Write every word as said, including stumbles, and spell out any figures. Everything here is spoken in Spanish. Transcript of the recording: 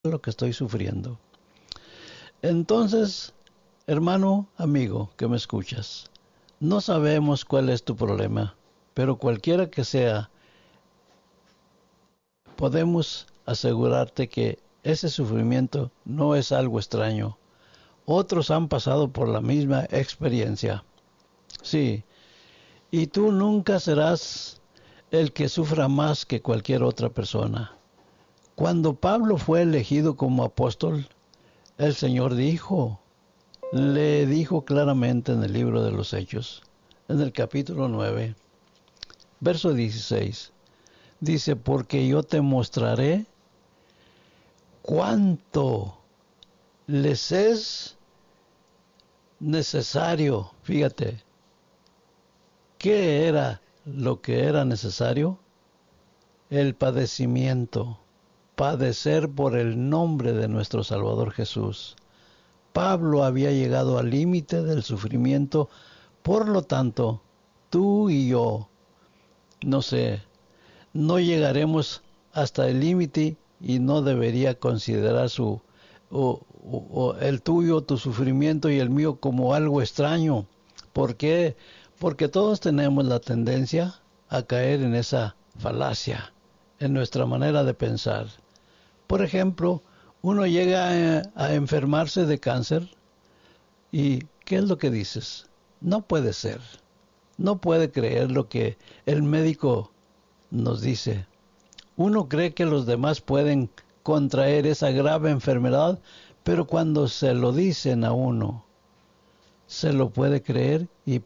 lo que estoy sufriendo. Entonces, hermano, amigo, que me escuchas, no sabemos cuál es tu problema, pero cualquiera que sea, podemos asegurarte que ese sufrimiento no es algo extraño. Otros han pasado por la misma experiencia. Sí, y tú nunca serás el que sufra más que cualquier otra persona. Cuando Pablo fue elegido como apóstol, el Señor dijo, le dijo claramente en el libro de los Hechos, en el capítulo nueve, verso dieciséis, dice, porque yo te mostraré cuánto les es necesario. Fíjate, ¿qué era lo que era necesario? El padecimiento, padecer por el nombre de nuestro Salvador Jesús. Pablo había llegado al límite del sufrimiento, por lo tanto, tú y yo, no sé, no llegaremos hasta el límite y no debería considerar su o, o, o el tuyo, tu sufrimiento y el mío como algo extraño. ¿Por qué? Porque todos tenemos la tendencia a caer en esa falacia, en nuestra manera de pensar. Por ejemplo, uno llega a, a enfermarse de cáncer y ¿qué es lo que dices? No puede ser. No puede creer lo que el médico nos dice. Uno cree que los demás pueden contraer esa grave enfermedad, pero cuando se lo dicen a uno, se lo puede creer y